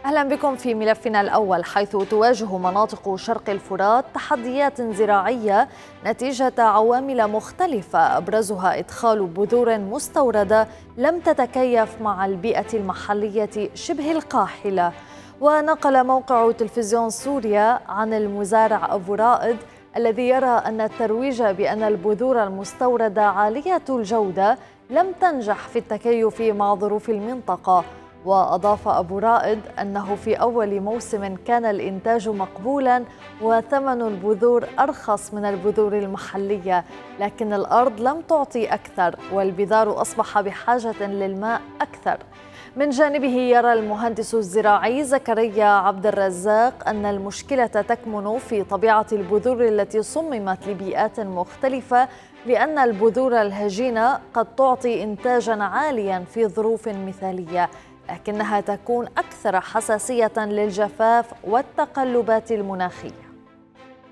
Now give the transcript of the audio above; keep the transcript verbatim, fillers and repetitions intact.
أهلا بكم في ملفنا الأول، حيث تواجه مناطق شرق الفرات تحديات زراعية نتيجة عوامل مختلفة، أبرزها إدخال بذور مستوردة لم تتكيف مع البيئة المحلية شبه القاحلة. ونقل موقع تلفزيون سوريا عن المزارع أبو رائد الذي يرى أن الترويج بأن البذور المستوردة عالية الجودة لم تنجح في التكيف مع ظروف المنطقة. وأضاف أبو رائد أنه في أول موسم كان الإنتاج مقبولاً وثمن البذور أرخص من البذور المحلية، لكن الأرض لم تعطي أكثر والبذار أصبح بحاجة للماء أكثر. من جانبه يرى المهندس الزراعي زكريا عبد الرزاق أن المشكلة تكمن في طبيعة البذور التي صممت لبيئات مختلفة، لأن البذور الهجينة قد تعطي إنتاجاً عالياً في ظروف مثالية، لكنها تكون أكثر حساسية للجفاف والتقلبات المناخية.